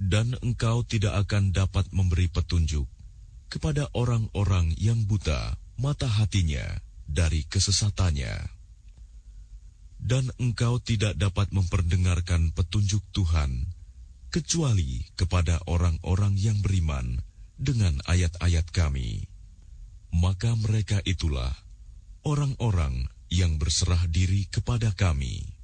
Dan engkau tidak akan dapat memberi petunjuk kepada orang-orang yang buta mata hatinya dari kesesatannya. Dan engkau tidak dapat memperdengarkan petunjuk Tuhan kecuali kepada orang-orang yang beriman dengan ayat-ayat kami. Maka mereka itulah orang-orang yang berserah diri kepada kami.